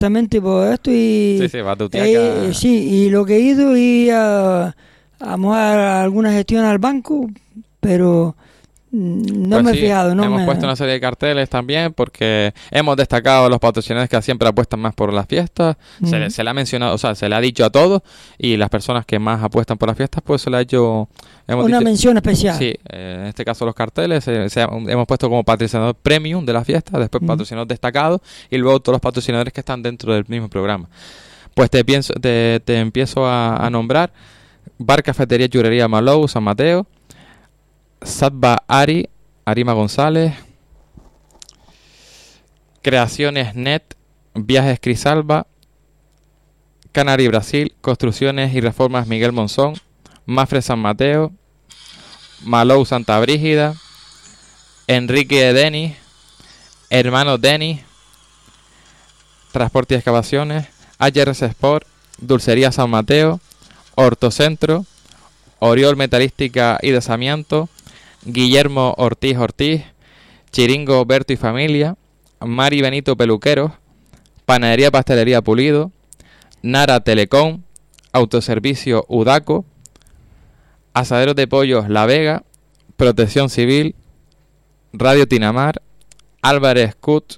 exactamente por esto y... Sí, Batuteaca. Sí, y lo que he ido y a mover alguna gestión al banco, pero no Pues me he sí, fijado. hemos puesto una serie de carteles también porque hemos destacado a los patrocinadores que siempre apuestan más por las fiestas. Se le ha mencionado, o sea, se le ha dicho a todos, y las personas que más apuestan por las fiestas, pues se le ha hecho... Una mención especial. Sí, en este caso los carteles hemos puesto como patrocinador premium de la fiesta, después patrocinador destacado y luego todos los patrocinadores que están dentro del mismo programa. Pues te empiezo a nombrar: Bar Cafetería Churrería Malou, San Mateo; Satba Ari, Arima González; Creaciones Net, Viajes Crisalba; Canary Brasil, Construcciones y Reformas Miguel Monzón; Mafre San Mateo; Malou Santa Brígida; Enrique de Denis; Hermanos Denis; Transporte y Excavaciones; HRS Sport; Dulcería San Mateo; Hortocentro; Oriol Metalística y Desamiento; Guillermo Ortiz Ortiz; Chiringo Berto y Familia; Mari Benito Peluqueros; Panadería Pastelería Pulido; Nara Telecom; Autoservicio Udaco; Asaderos de Pollos La Vega; Protección Civil; Radio Tinamar; Álvarez Cut;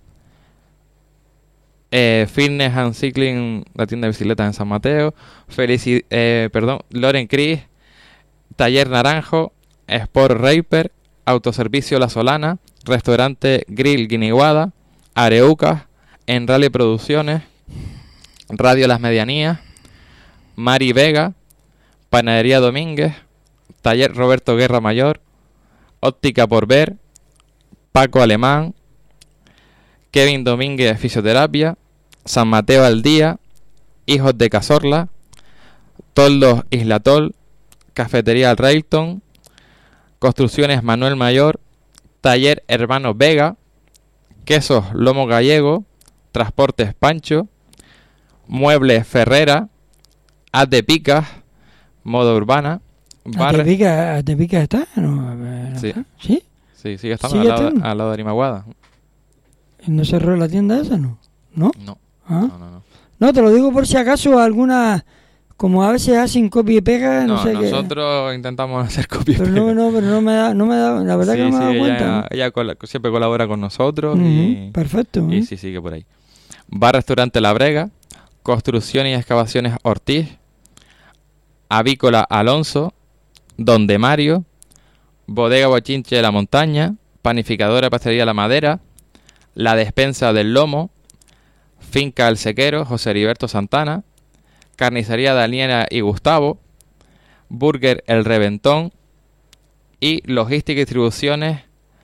Fitness and Cycling, la tienda de bicicletas en San Mateo; Loren Cris; Taller Naranjo; Sport Raper; Autoservicio La Solana; Restaurante Grill Guiniguada; Areucas; Enrale Producciones; Radio Las Medianías; Mari Vega; Panadería Domínguez; Taller Roberto Guerra Mayor; Óptica Por Ver; Paco Alemán; Kevin Domínguez Fisioterapia; San Mateo al Día; Hijos de Cazorla; Toldos Islatol; Cafetería Railton; Construcciones Manuel Mayor; Taller Hermanos Vega; Quesos Lomo Gallego; Transportes Pancho; Muebles Ferrera; Haz de Picas; Moda Urbana. ¿Haz de Picas está? No, Sí. ¿Sí? Sí, sigue estando al lado de Arimaguada. ¿No cerró la tienda esa, no? ¿No? No. ¿Ah? No. No, te lo digo por si acaso alguna... Como a veces hacen copia y pega, no sé qué. Nosotros intentamos hacer copia y pega. Pero no me da, la verdad que no me he dado cuenta. Ella siempre colabora con nosotros. Perfecto. Y sí, sigue por ahí. Bar Restaurante La Brega; Construcción y Excavaciones Ortiz; Avícola Alonso; Donde Mario; Bodega Bochinche de la Montaña; Panificadora Pastelería La Madera; La Despensa del Lomo; Finca El Sequero, José Heriberto Santana; Carnicería Daniela y Gustavo; Burger El Reventón; y Logística y Distribuciones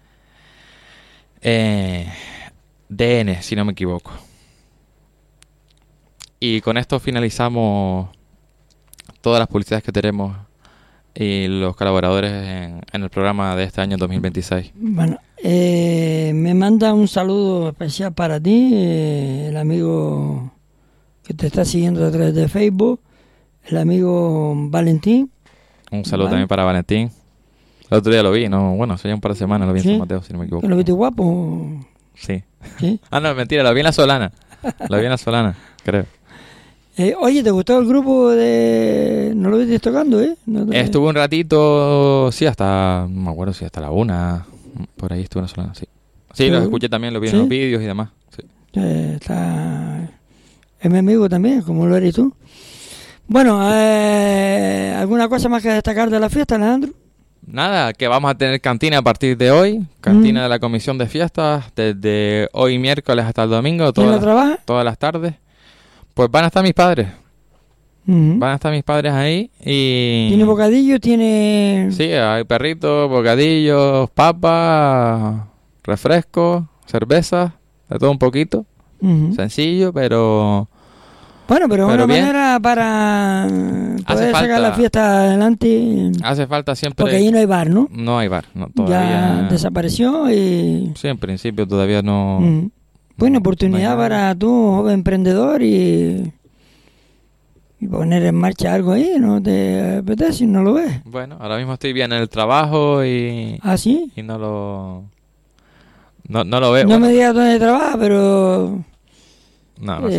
DN, si no me equivoco. Y con esto finalizamos todas las publicidades que tenemos y los colaboradores en el programa de este año 2026. Bueno, me manda un saludo especial para ti, el amigo que te está siguiendo a través de Facebook, el amigo Valentín. Un saludo también para Valentín. El otro día lo vi, hace ya un par de semanas lo vi en San Mateo, si no me equivoco. ¿Lo viste guapo? Sí. ¿Sí? No, mentira, lo vi en La Solana. Creo. Oye, ¿te gustó el grupo de... ¿No lo viste tocando, Estuve un ratito, sí, hasta... No me acuerdo si hasta la 1. Por ahí estuve en La Solana, sí. Sí, los escuché también, los vi en los vídeos y demás. Sí. Es mi amigo también, como lo eres tú. Bueno, ¿alguna cosa más que destacar de la fiesta, Alejandro? Nada, que vamos a tener cantina a partir de hoy. Cantina de la Comisión de Fiestas, desde hoy miércoles hasta el domingo. ¿Quién la trabaja? Todas las tardes. Pues van a estar mis padres. Van a estar mis padres ahí y... ¿Tiene bocadillo? ¿Tiene...? Sí, hay perritos, bocadillos, papas, refrescos, cervezas, de todo un poquito. Sencillo, pero... Bueno, pero una bien. manera para poder sacar la fiesta adelante. Hace falta siempre... Porque ahí no hay bar, ¿no? No hay bar, no, todavía... Ya desapareció y... Sí, en principio todavía no... Buena oportunidad para tú, joven emprendedor, y poner en marcha algo ahí, ¿no te apetece si no lo ves? Bueno, ahora mismo estoy bien en el trabajo y... ¿Ah, sí? Y no lo veo. No me digas dónde trabajas, pero... No, no Eh,